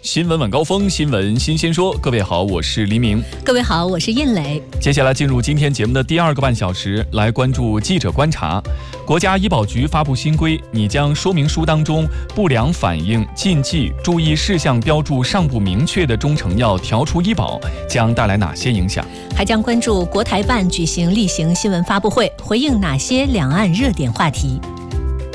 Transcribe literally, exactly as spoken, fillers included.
新闻晚高峰，新闻新鲜说。各位好，我是黎明。 各位好，我是印磊。 接下来进入今天节目的第二个半小时，来关注记者观察。国家医保局发布新规，拟将说明书当中不良反应、禁忌、注意事项标注尚不明确的中成药调出医保，将带来哪些影响？ 还将关注国台办举行例行新闻发布会，回应哪些两岸热点话题？